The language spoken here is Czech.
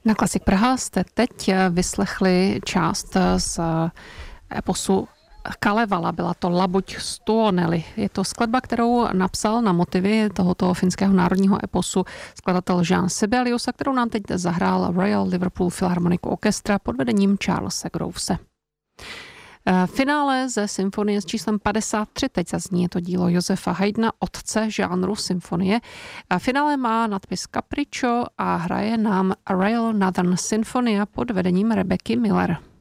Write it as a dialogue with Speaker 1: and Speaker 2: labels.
Speaker 1: Na Klasik Praha jste teď vyslechli část z eposu Kalevala, byla to Labuť Stuoneli. Je to skladba, kterou napsal na motivy tohoto finského národního eposu skladatel Jean Sibelius, a kterou nám teď zahrál Royal Liverpool Philharmonic Orchestra pod vedením Charlese Grovese. Finále ze symfonie s číslem 53, teď zazní, je to dílo Josefa Haydna, otce žánru symfonie. Finále má nadpis Capriccio a hraje nám Royal Northern Sinfonia pod vedením Rebecky Miller.